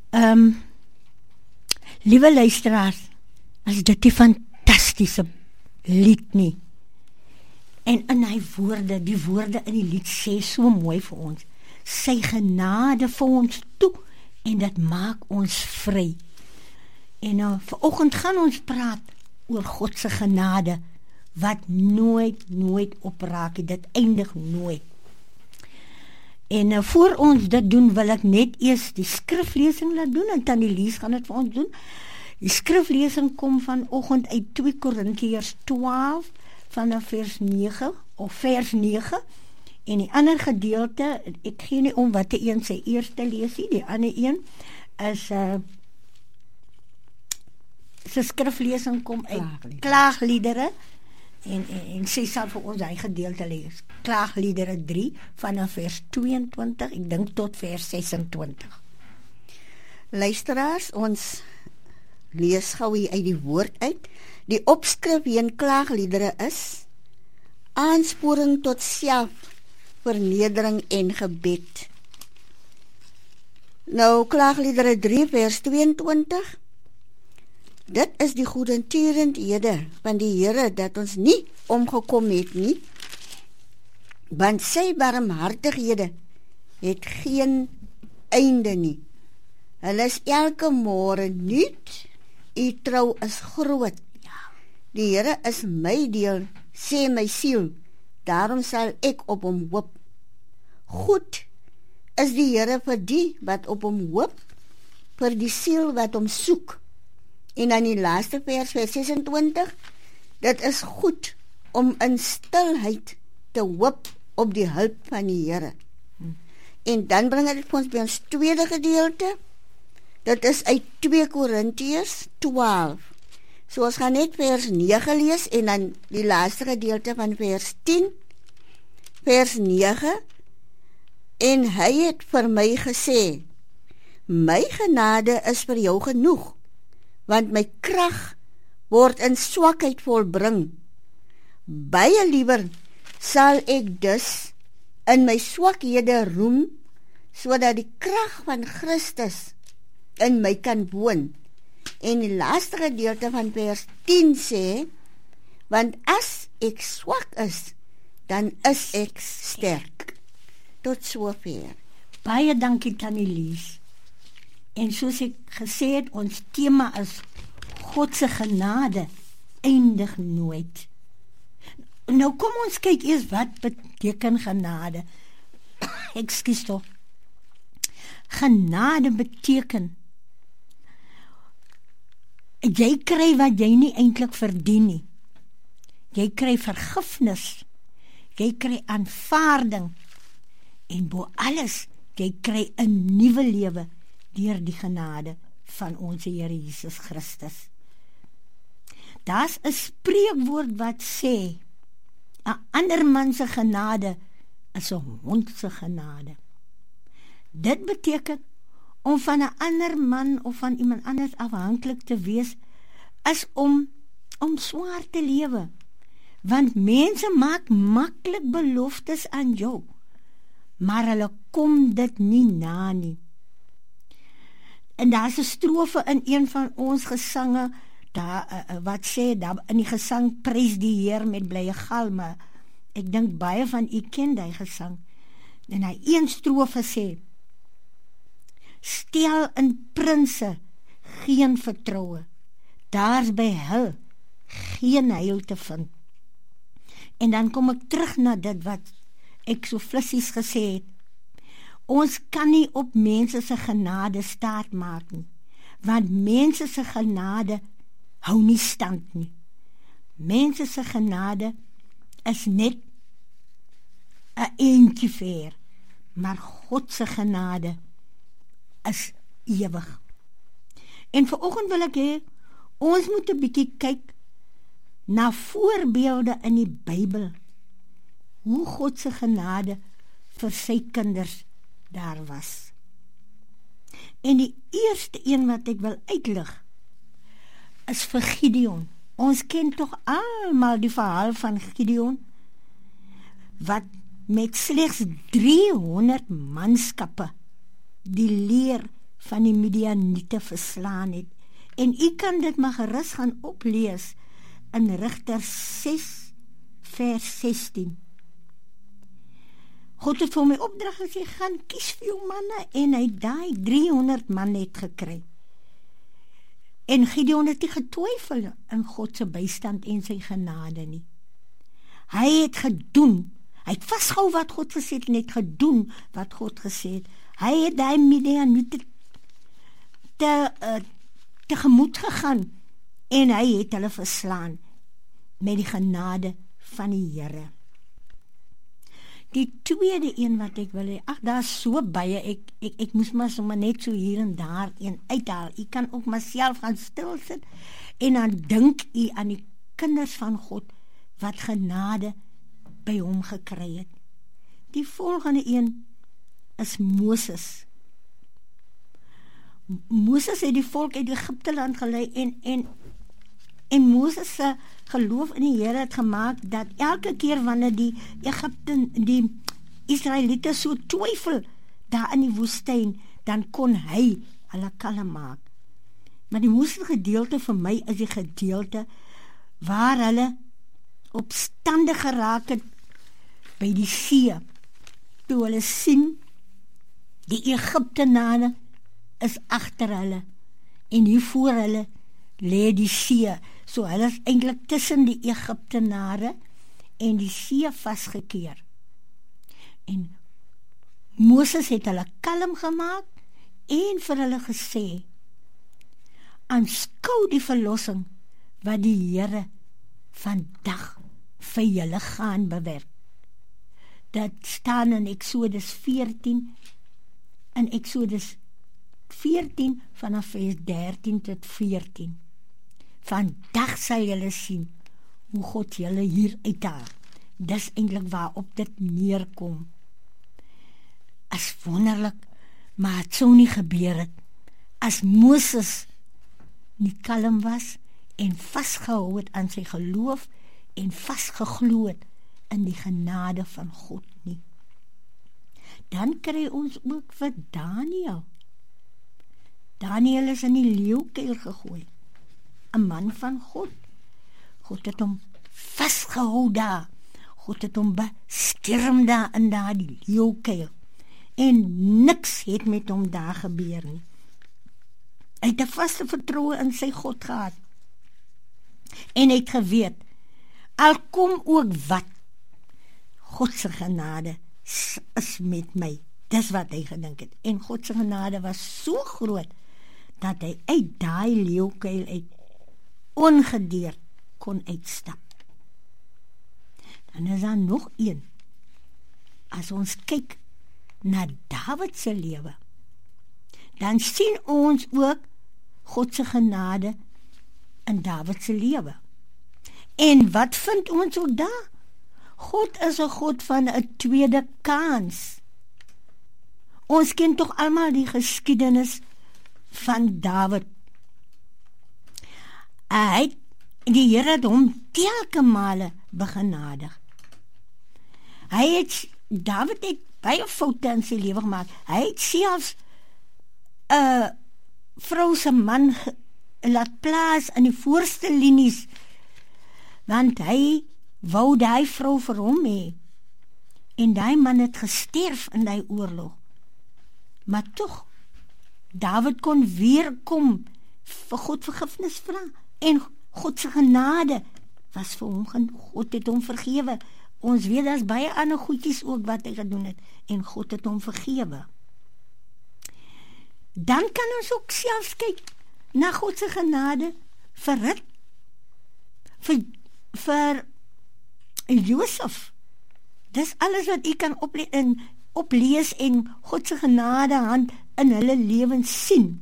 Liewe luisteraars, as dit 'n fantastiese lied nie. En in die woorde in die lied sê so mooi vir ons, sy genade vir ons toe, en dit maak ons vry. En vanoggend gaan ons praat oor God se genade, wat nooit opraak, dit eindig nooit. En voor ons dit doen, wil ek net eers die skriflesing laat doen, en Tannie Lies gaan dit vir ons doen. Die skriflesing kom vanoggend uit 2 Korintiërs 12, vanaf vers 9, en die ander gedeelte, ek gee nie om wat die een sy eerste lees nie, die ander een is sy skriflesing kom uit Klaagliedere, en sy sal vir ons hy gedeelte lees. Klaagliedere 3, vanaf vers 22, ek dink tot vers 26. Luisteraars, ons lees gou hier uit die woord uit. Die opskrif hier in Klaagliedere is aansporing tot selfvernedering en gebed. Nou, Klaagliedere 3 vers 22. Dit is die goedertierenhede van die Here dat ons nie omgekom het nie, want sy barmhartighede het geen einde nie. Hulle is elke môre nuut, u trou is groot. Die Here is my deel, sê my siel, daarom sal ek op hom hoop. Goed is die Here vir die wat op hom hoop, vir die siel wat hom soek. En dan die laaste vers 26, dit is goed om in stilheid te hoop op die hulp van die Here. En dan bring dit vir ons by ons tweede gedeelte, dit is uit 2 Korintiërs 12. So ons gaan net vers 9 lees, en dan die laaste gedeelte van vers 10, vers 9, en hy het vir my gesê, my genade is vir jou genoeg, want my krag word in swakheid volbring. Baie liewer sal ek dus in my swakhede roem, sodat die krag van Christus in my kan woon. En die laaste gedeelte van vers 10 sê, want as ek swak is, dan is ek sterk. Tot sover. Baie dankie Tannie Lies. En soos ek gesê het, ons tema is God se genade eindig nooit. Nou kom ons kyk eers wat beteken genade. Ekskuus tog. Genade beteken jy kry wat jy nie eintlik verdien nie. Jy kry vergifnis. Jy kry aanvaarding. En bo alles, jy kry 'n nuwe lewe deur die genade van ons Here Jesus Christus. Daar's 'n spreekwoord wat sê, 'n ander man se genade is 'n hond se genade. Dit beteken om van 'n ander man of van iemand anders afhanklik te wees, is om swaar te lewe. Want mense maak maklik beloftes aan jou, maar hulle kom dit nie na nie. En daar's 'n strofe in een van ons gesange, wat sê, daar in die gesang, prys die Heer met blye galme. Ek dink baie van u ken die gesang. En hy een strofe sê, stel in prinse geen vertroue, daar's by hul geen heil te vind. En dan kom ek terug na dit wat ek so flissies gesê het. Ons kan nie op mense se genade staat maak nie, want mense se genade hou nie stand nie. Mense se genade is net 'n eentjie ver, maar God se genade is ewig. En vanoggend wil ek hê, ons moet 'n bietjie kyk na voorbeelde in die Bybel, hoe God se genade vir sy kinders daar was. En die eerste een wat ek wil uitlig, is vir Gideon. Ons ken tog almal die verhaal van Gideon, wat met slegs 300 manskappe die leer van die Midianiete verslaan het. En u kan dit maar gerus gaan oplees in Rigter 6 vers 16. God het vir my opdrag gesê, gaan kies vir jou manne, en hy daai 300 man het gekry. En Gideon het nie getwyfel in God se bystand en sy genade nie. Hy het gedoen, hy het vasgehou wat God gesê het, en het gedoen wat God gesê het. Hy het daai Midianiete tegemoet gegaan, en hy het hulle verslaan met die genade van die Here. Die tweede een wat ek wil hê, daar is so baie, ek moes maar sommer net so hier en daar een uithaal. U kan ook maar self gaan stil sit, en dan dink u aan die kinders van God, wat genade by hom gekry het. Die volgende een is Moses. Moses het die volk uit Egipte land gelei, en Moses se geloof in die Here het gemaak, dat elke keer wanneer die Israeliete so twyfel daar in die woestyn, dan kon hy hulle kalm maak. Maar die Moses gedeelte vir my is die gedeelte waar hulle opstandig geraak het by die see, toe hulle sien die Egiptenare is agter hulle, en hier voor hulle lê die see. So hulle is eintlik tussen die Egiptenare en die see vasgekeer. En Moses het hulle kalm gemaak en vir hulle gesê, aanskou die verlossing wat die Here vandag vir julle gaan bewerk. Dat staan in Exodus 14, in Exodus 14 vanaf vers 13 tot 14. Vandag sal julle sien hoe God julle hier uithaal. Dis eintlik waarop dit neerkom. As wonderlik, maar het sou nie gebeur het, as Moses nie kalm was en vasgehou het aan sy geloof en vasgeglo het in die genade van God nie. Dan kry ons ook vir Daniel. Daniel is in die leeukuil gegooi. 'n man van God. God het hom vasgehou daar. God het hom beskerm daar in die leeukuil. En niks het met hom daar gebeur nie. Hy het 'n vaste vertroue in sy God gehad. En hy het geweet, al kom ook wat, God se genade is met my. Dis wat hy gedink het. En God se genade was so groot, dat hy uit daai leeukuil uit ongedeerd kon uitstap. Dan is daar nog een. As ons kyk na Dawid se lewe, dan sien ons ook God se genade in Dawid se lewe. En wat vind ons ook daar? God is 'n God van 'n tweede kans. Ons ken tog almal die geskiedenis van Dawid. Die Here het hom telke male begenadig. Dawid het baie foute in sy lewe gemaak. Hy het selfs 'n vrou se man laat plaas in die voorste linies, want hy wou die vrou vir hom hê. En die man het gesterf in die oorlog. Maar tog, Dawid kon weer kom vir God vergifnis vra, en God se genade was vir hom, God het hom vergewe. Ons weet daar's baie ander goedjies ook wat hy gedoen het, en God het hom vergewe. Dan kan ons ook selfs kyk na God se genade vir Josef. Dis alles wat u kan oplees en God se genade hand in hulle lewens sien.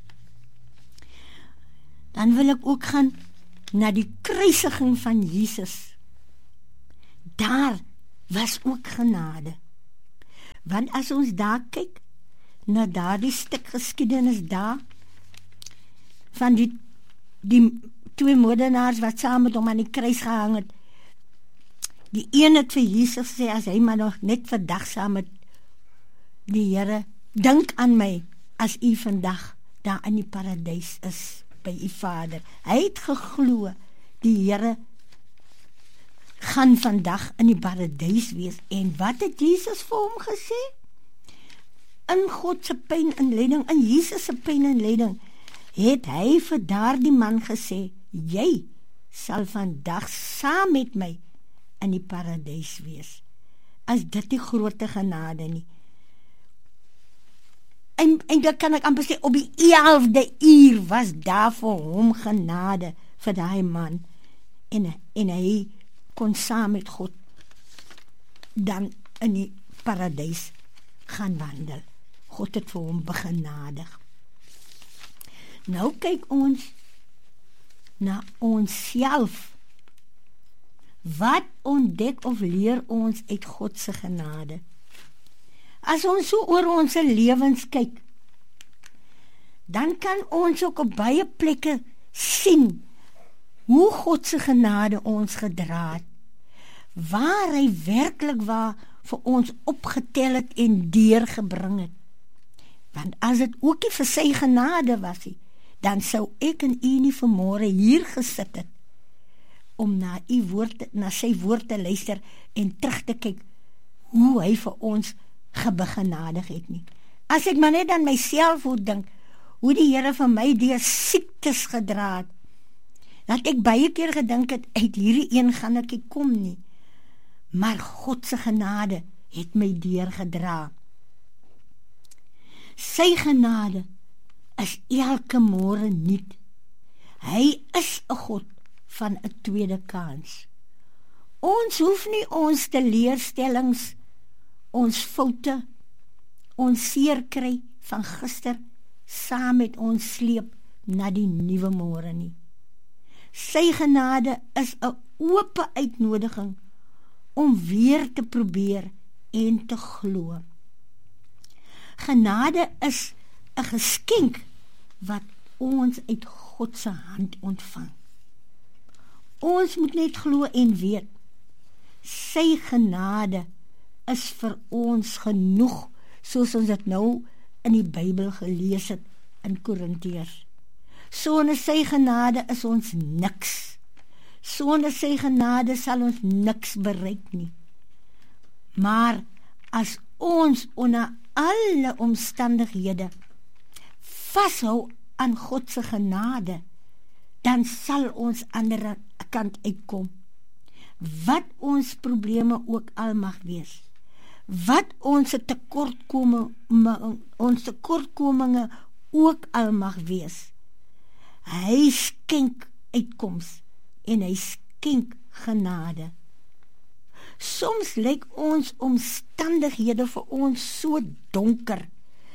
Dan wil ek ook gaan na die kruisiging van Jesus. Daar was ook genade. Want as ons daar kyk, na daardie stuk geskiedenis daar, van die twee moordenaars wat saam met hom aan die kruis gehang het, die een het vir Jesus gesê, as hy maar nog net vandag saam met die Here, dink aan my, as u vandag daar in die paradys is by u Vader. Hy het geglo die Here gaan vandag in die paradys wees. En wat het Jesus vir hom gesê? In God se pyn en lyding, in Jesus se pyn en lyding, het hy vir daardie man gesê, jy sal vandag saam met my in die paradys wees. As dit die grote genade nie. En dan kan ek amper sê, op die 11de uur was daar vir hom genade vir daai man. En hy kon saam met God dan in die paradys gaan wandel. God het vir hom begenadig. Nou kyk ons na onsself. Wat ontdek of leer ons uit God se genade? As ons so oor ons lewens kyk, dan kan ons ook op baie plekke sien hoe God se genade ons gedra het, waar hy werklik waar vir ons opgetel het en deurgebring het. Want as dit ook nie vir sy genade was nie, dan sou ek en u nie vanmôre hier gesit het om na sy woord te luister en terug te kyk hoe hy vir ons begenadig het nie. As ek maar net aan myself moet dink, hoe die Here vir my deur siektes gedra het, dat ek baie keer gedink het, uit hierdie een gaan ek nie kom nie. Maar God se genade het my deurgedra. Sy genade is elke môre nuut. Hy is 'n God van 'n tweede kans. Ons hoef nie ons teleurstellings, ons foute, ons seer kry van gister saam met ons sleep na die nuwe môre nie. Sy genade is 'n oop uitnodiging om weer te probeer en te glo. Genade is 'n geskenk wat ons uit God se hand ontvang. Ons moet net glo en weet, sy genade is vir ons genoeg, soos ons dit nou in die Bybel gelees het in Korintiërs. Sonder sy genade is ons niks. Sonder sy genade sal ons niks bereik nie. Maar as ons onder alle omstandighede vashou aan God se genade, dan sal ons aan die ander kant uitkom. Wat ons probleme ook al mag wees, wat ons tekortkominge ook al mag wees, hy skenk uitkoms en hy skenk genade. Soms lyk ons omstandighede vir ons so donker,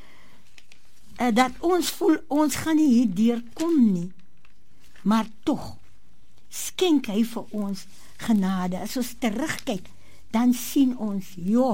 dat ons voel ons gaan nie hierdeur kom nie. Maar tog skenk hy vir ons genade. As ons terugkyk, dan sien ons,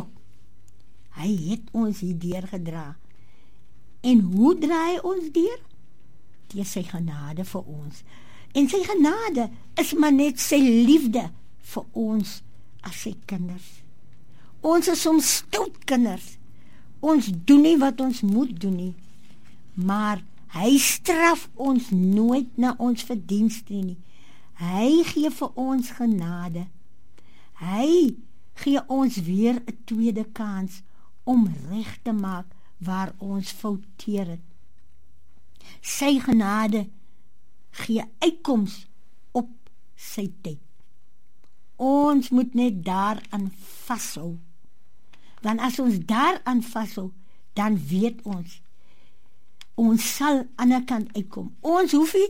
hy het ons hierdeur gedra. En hoe draai hy ons deur? Deur sy genade vir ons. En sy genade is maar net sy liefde vir ons as sy kinders. Ons is soms stout kinders. Ons doen nie wat ons moet doen nie. Maar hy straf ons nooit na ons verdienste nie. Hy gee vir ons genade. Hy gee ons weer 'n tweede kans om reg te maak waar ons fouteer het. Sy genade gee uitkoms op sy tyd. Ons moet net daaraan vashou. Want as ons daaraan vashou, dan weet ons sal aan die kant uitkom. Ons hoef nie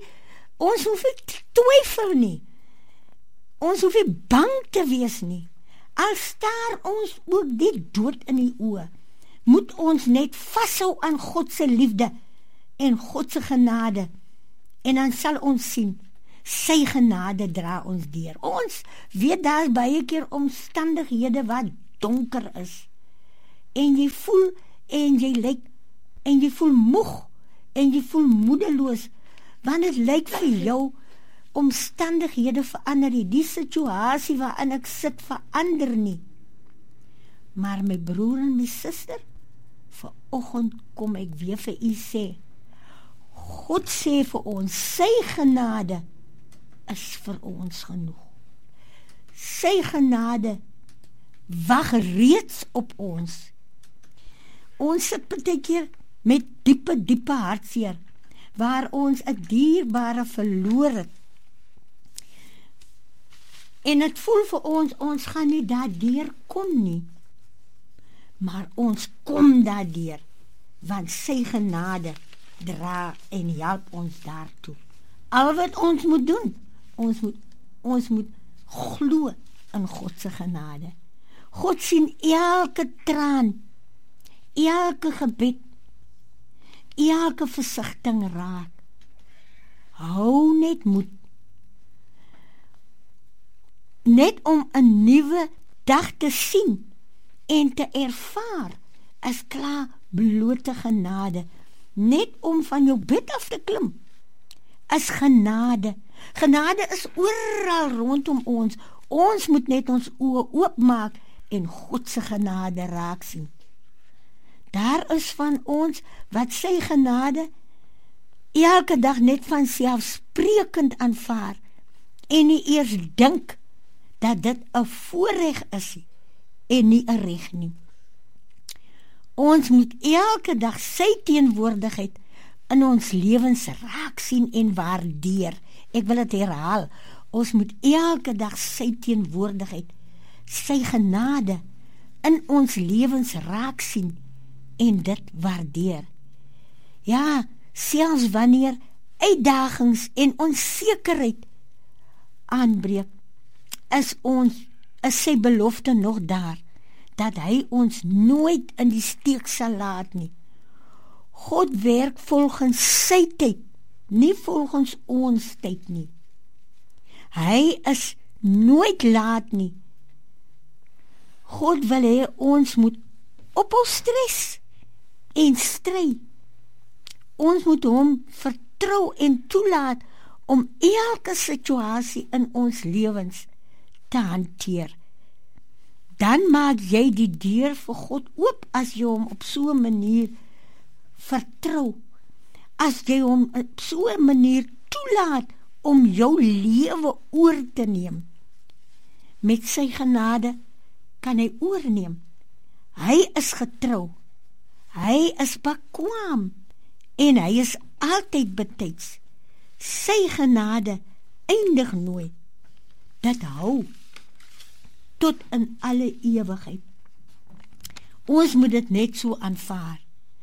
twyfel nie. Ons hoef nie bang te wees nie. Al staar ons ook die dood in die oë, moet ons net vashou aan God se liefde en God se genade. En dan sal ons sien, sy genade dra ons deur. Ons weet daar is baie keer omstandighede wat donker is. En jy voel, en jy lyk, en jy voel moeg, en jy voel moedeloos, want het lyk vir jou, omstandighede verander nie, die situasie waarin ek sit verander nie. Maar my broer en my suster, Vanoggend kom ek weer vir u sê, God sê vir ons, sy genade is vir ons genoeg. Sy genade wag reeds op ons. Ons sit partykeer met diepe hartseer, waar ons 'n dierbare verloor het. En het voel vir ons gaan nie daardeur kom nie. Maar ons kom daardeur, want sy genade dra en help ons daartoe. Al wat ons moet doen, ons moet glo in God se genade. God sien elke traan, elke gebed, elke versigtiging raak. Hou net moed. Net om 'n nuwe dag te sien en te ervaar is klaar blote genade. Net om van jou bed af te klim is genade. Genade is oral rondom ons. Ons moet net ons oë oopmaak en God se genade raak sien. Daar is van ons wat sy genade elke dag net vanselfsprekend aanvaar en nie eers dink dat dit 'n voorreg is en nie 'n reg nie. Ons moet elke dag sy teenwoordigheid in ons lewens raak sien en waardeer. Ek wil dit herhaal. Ons moet elke dag sy teenwoordigheid, sy genade in ons lewens raak sien en dit waardeer. Ja, selfs wanneer uitdagings en onsekerheid aanbreek, is sy belofte nog daar, dat hy ons nooit in die steek sal laat nie. God werk volgens sy tyd, nie volgens ons tyd nie. Hy is nooit laat nie. God wil hê ons moet ophou stres en stry. Ons moet hom vertrou en toelaat om elke situasie in ons lewens te hanteer. Dan maak jy die deur vir God oop as jy hom op so 'n manier vertrou. As jy hom op so 'n manier toelaat om jou lewe oor te neem. Met sy genade kan hy oorneem. Hy is getrou. Hy is bekwaam en hy is altyd betyds. Sy genade eindig nooit. Dit hou tot in alle ewigheid. Ons moet dit net so aanvaar.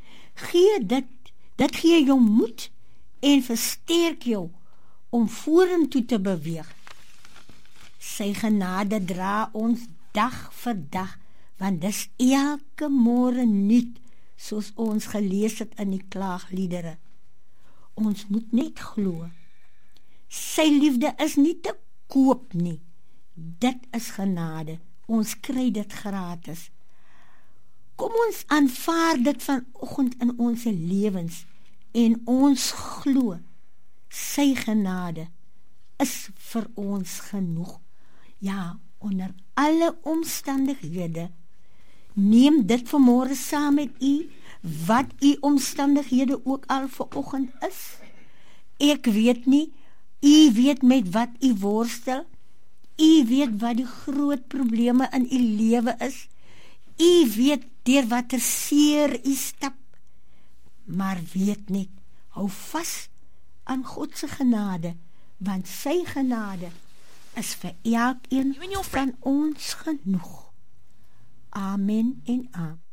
Dit gee jou moed en versterk jou om vorentoe te beweeg. Sy genade dra ons dag vir dag, want dis elke môre nuut, soos ons gelees het in die klaagliedere. Ons moet net glo. Sy liefde is nie te koop nie. Dit is genade. Ons kry dit gratis. Kom ons aanvaar dit vanoggend in ons lewens en ons glo. Sy genade is vir ons genoeg. Ja, onder alle omstandighede. Neem dit vanmôre saam met u, wat u omstandighede ook al vanoggend is. Ek weet nie, u weet met wat u worstel. U weet wat die groot probleme in u lewe is. U weet deur watter seer u stap. Maar weet net, hou vas aan God se genade, want sy genade is vir elkeen van ons genoeg. Amen en amen.